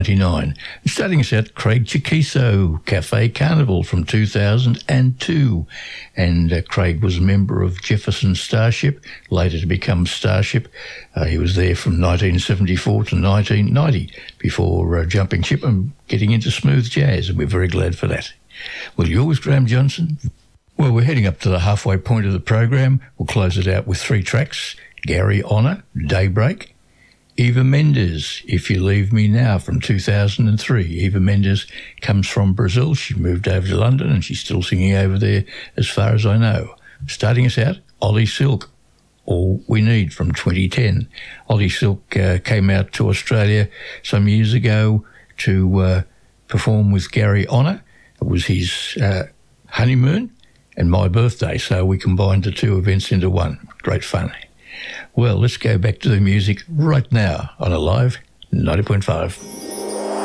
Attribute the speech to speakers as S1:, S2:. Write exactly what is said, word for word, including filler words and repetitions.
S1: ninety-nine. Starting us out, Craig Chiquiso, Cafe Carnival from two thousand two. And uh, Craig was a member of Jefferson Starship, later to become Starship. Uh, he was there from nineteen seventy-four to nineteen ninety before uh, jumping ship and getting into smooth jazz, and we're very glad for that. Well, yours, Graham Johnson? Well, we're heading up to the halfway point of the program. We'll close it out with three tracks. Gary Honor, Daybreak. Eva Mendes, If You Leave Me Now from two thousand three. Eva Mendes comes from Brazil. She moved over to London and she's still singing over there as far as I know. Starting us out, Ollie Silk, All We Need from twenty ten. Ollie Silk uh, came out to Australia some years ago to uh, perform with Gary Honor. It was his uh, honeymoon and my birthday, so we combined the two events into one. Great fun. Well, let's go back to the music right now on Alive ninety point five.